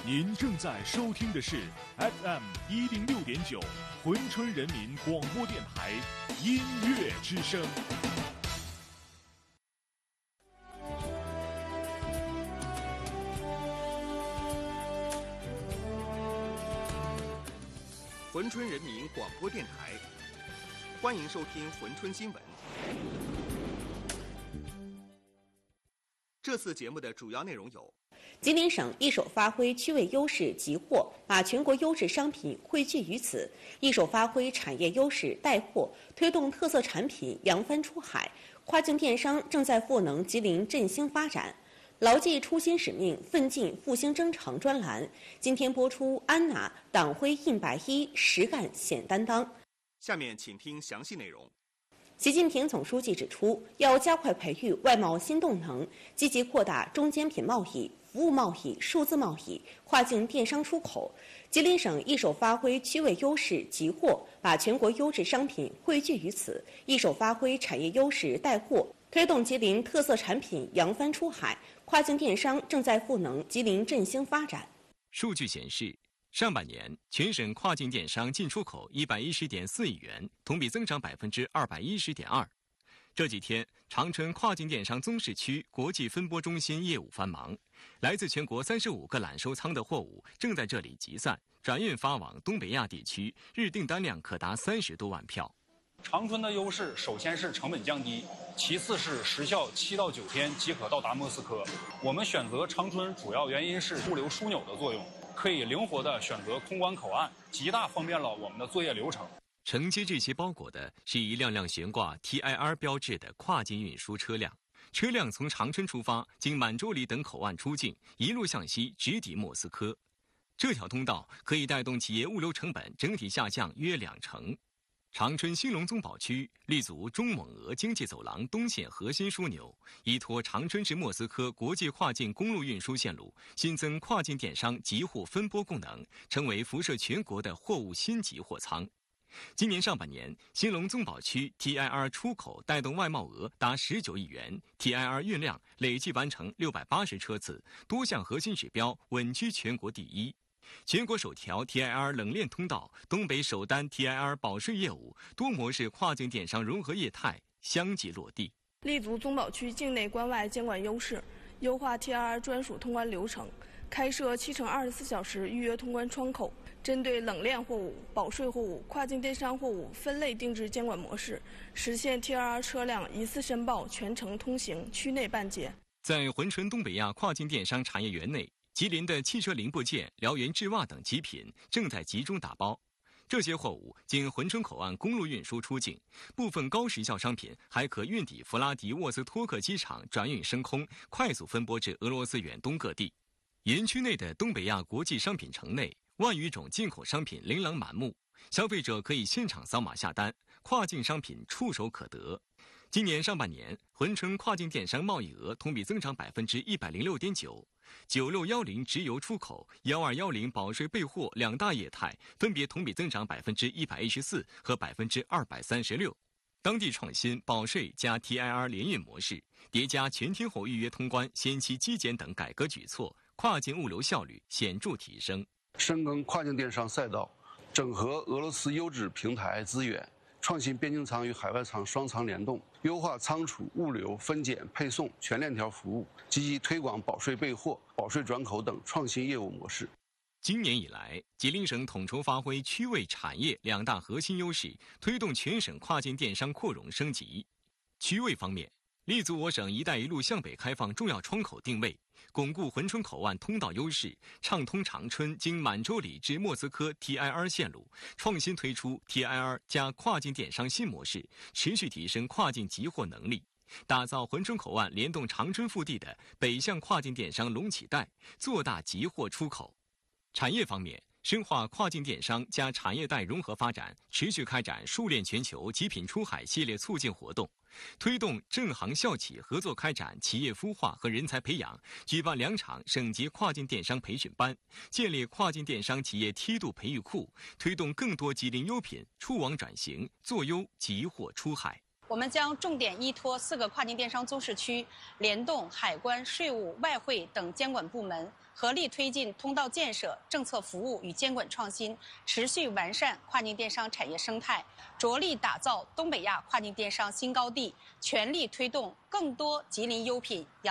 您正在收听的是 FM 106.9珲春人民广播电台音乐之声。 珲春人民广播电台，欢迎收听珲春新闻。这次节目的主要内容有： 吉林省一手发挥区位优势集货，把全国优质商品汇聚于此；一手发挥产业优势带货，推动特色产品扬帆出海。跨境电商正在赋能吉林振兴发展。牢记初心使命，奋进复兴征程专栏今天播出安娜党徽印白衣，实干显担当。 下面请听详细内容。 习近平总书记指出，要加快培育外贸新动能，积极扩大中间品贸易、服务贸易、数字贸易、跨境电商出口。吉林省一手发挥区位优势集货，把全国优质商品汇聚于此；一手发挥产业优势带货，推动吉林特色产品扬帆出海。跨境电商正在赋能吉林振兴发展。 数据显示，上半年全省跨境电商进出口110.4亿元，同比增长210.2%。这几天，长春跨境电商综市区国际分拨中心业务繁忙，来自全国35个揽收仓的货物正在这里集散，转运发往东北亚地区，日订单量可达30多万票。 长春的优势首先是成本降低，其次是时效7到9天即可到达莫斯科。我们选择长春主要原因是物流枢纽的作用，可以灵活地选择空关口岸，极大方便了我们的作业流程。 承接这些包裹的是一辆辆悬挂 TIR 标志的跨境运输车辆，车辆从长春出发，经满洲里等口岸出境，一路向西直抵莫斯科。这条通道可以带动企业物流成本整体下降约20%。长春兴隆综保区立足中蒙俄经济走廊东线核心枢纽，依托长春至莫斯科国际跨境公路运输线路，新增跨境电商集货分拨功能，成为辐射全国的货物新集货仓。今年上半年，兴隆综保区 TIR 出口带动外贸额达19亿元 ，TIR 运量累计完成680车次，多项核心指标稳居全国第一。全国首条 TIR 冷链通道，东北首单 TIR 保税业务，多模式跨境电商融合业态相继落地。 立足综保区境内关外监管优势，优化 TIR 专属通关流程，开设7×24小时预约通关窗口，针对冷链货物、保税货物、跨境电商货物分类定制监管模式，实现 TIR 车辆一次申报、全程通行、区内办结。 在珲春东北亚跨境电商产业园内，吉林的汽车零部件、辽源制袜等极品正在集中打包。这些货物经珲春口岸公路运输出境，部分高时效商品还可运抵弗拉迪沃斯托克机场转运升空，快速分拨至俄罗斯远东各地。园区内的东北亚国际商品城内，万余种进口商品琳琅满目，消费者可以现场扫码下单，跨境商品触手可得。今年上半年，珲春跨境电商贸易额同比增长106.9%。9610直邮出口、1210保税备货两大业态分别同比增长114%和236%。当地创新保税加 TIR 联运模式，叠加全天候预约通关、先期基检等改革举措，跨境物流效率显著提升。 深耕跨境电商赛道，整合俄罗斯优质平台资源，创新边境仓与海外仓双仓联动，优化仓储、物流、分拣、配送全链条服务，积极推广保税备货、保税转口等创新业务模式。 今年以来，吉林省统筹发挥区位、产业两大核心优势，推动全省跨境电商扩容升级。区位方面，立足我省“一带一路”向北开放重要窗口定位，巩固珲春口岸通道优势，畅通长春经满洲里至莫斯科 TIR 线路，创新推出 TIR 加跨境电商新模式，持续提升跨境集货能力，打造珲春口岸联动长春腹地的北向跨境电商隆起带，做大集货出口。产业方面，深化跨境电商加产业带融合发展，持续开展数链全球极品出海系列促进活动，推动正行校企合作开展企业孵化和人才培养，举办2场省级跨境电商培训班，建立跨境电商企业梯度培育库，推动更多吉林优品出网转型，做优集货出海。 我们将重点依托4个跨境电商综市区，联动海关、税务、外汇等监管部门，合力推进通道建设、政策服务与监管创新，持续完善跨境电商产业生态，着力打造东北亚跨境电商新高地，全力推动更多吉林优品